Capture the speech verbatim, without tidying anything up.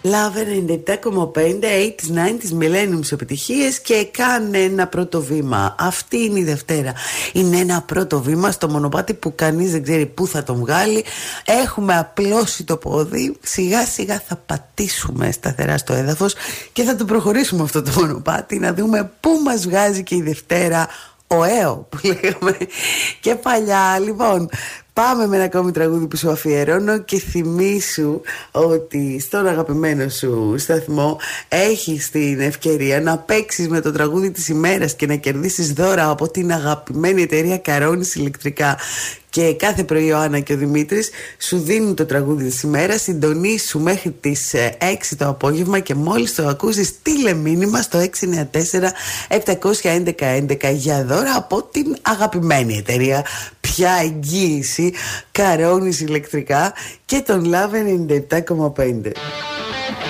Love ενενήντα επτά κόμμα πέντε, ογδόντα, ενενήντα, millenniums επιτυχίες και κάνε ένα πρώτο βήμα. Αυτή είναι η Δευτέρα. Είναι ένα πρώτο βήμα στο μονοπάτι που κανείς δεν ξέρει πού θα τον βγάλει. Έχουμε απλώσει το πόδι. Σιγά σιγά θα πατήσουμε σταθερά στο έδαφος και θα το προχωρήσουμε αυτό το μονοπάτι, να δούμε πού μας βγάζει και η Δευτέρα. Ο ΕΟ που λέγαμε και παλιά. Λοιπόν, πάμε με ένα ακόμη τραγούδι που σου αφιερώνω και θυμήσου ότι στον αγαπημένο σου σταθμό έχεις την ευκαιρία να παίξεις με το τραγούδι της ημέρας και να κερδίσεις δώρα από την αγαπημένη εταιρεία Καρόνις Ηλεκτρικά. Και κάθε πρωί ο Άννα και ο Δημήτρης σου δίνουν το τραγούδι της ημέρας. Συντονίσου μέχρι τις έξι το απόγευμα και μόλις το ακούσεις στείλε μήνυμα στο έξι εννιά τέσσερα επτά ένα ένα ένα ένα για δώρα από την αγαπημένη εταιρεία πια εγγύηση Καρόνις Ηλεκτρικά και τον Love ενενήντα επτά κόμμα πέντε.